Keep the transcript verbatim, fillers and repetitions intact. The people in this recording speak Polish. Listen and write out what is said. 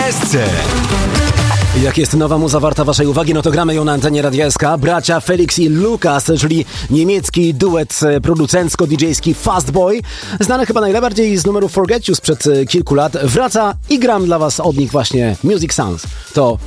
S C. Jak jest nowa muza warta waszej uwagi, no to gramy ją na antenie Radia S K. Bracia Felix i Lukas, czyli niemiecki duet producencko-didżejski Fastboy, znany chyba najbardziej z numeru Forget You sprzed kilku lat, wraca i gram dla was od nich właśnie Music Sounds. To